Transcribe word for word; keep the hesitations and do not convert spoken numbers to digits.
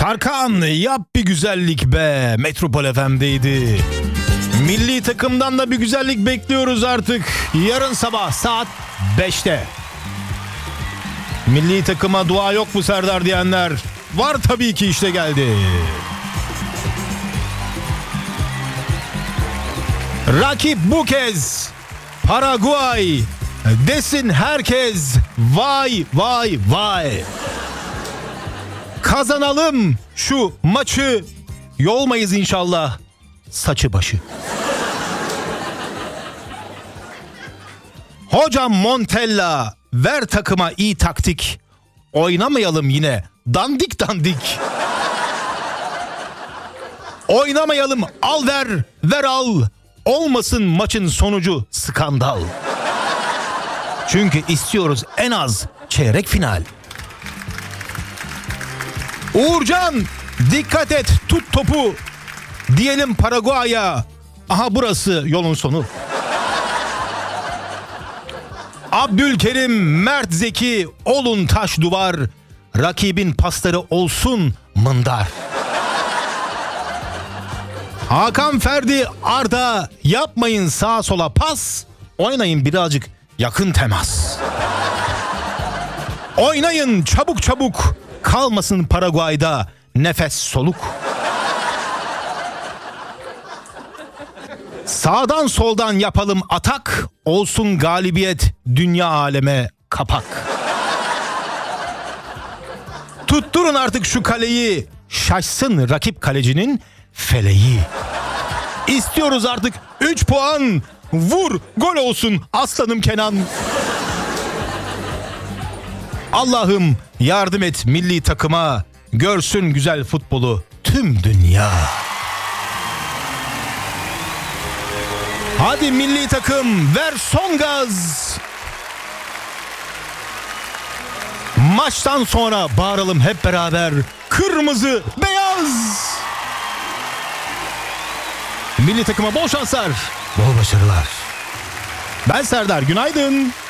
Tarkan yap bir güzellik be. Metropol F M'deydi. Milli takımdan da bir güzellik bekliyoruz artık. Yarın sabah saat beşte. Milli takıma dua yok mu Serdar diyenler? Var tabii ki, işte geldi. Rakip bu kez Paraguay. Desin herkes vay vay vay. Kazanalım şu maçı. Yolmayız inşallah saçı başı. Hocam Montella, ver takıma iyi taktik. Oynamayalım yine dandik dandik. Oynamayalım, al ver, ver al. Olmasın maçın sonucu skandal. Çünkü istiyoruz en az çeyrek final. Uğurcan, dikkat et, tut topu. Diyelim Paraguay'a. Aha burası yolun sonu. Abdülkerim, Mert Zeki, olun taş duvar. Rakibin pasları olsun mındar. Hakan, Ferdi, Arda, yapmayın sağa sola pas. Oynayın birazcık yakın temas. Oynayın çabuk çabuk. Kalmasın Paraguay'da nefes soluk. Sağdan soldan yapalım atak. Olsun galibiyet dünya aleme kapak. Tutturun artık şu kaleyi. Şaşsın rakip kalecinin feleği. İstiyoruz artık üç puan. Vur gol olsun aslanım Kenan. Allah'ım yardım et milli takıma. Görsün güzel futbolu tüm dünya. Hadi milli takım, ver son gaz. Maçtan sonra bağıralım hep beraber. Kırmızı beyaz. Milli takıma bol şanslar, bol başarılar. Ben Serdar, günaydın.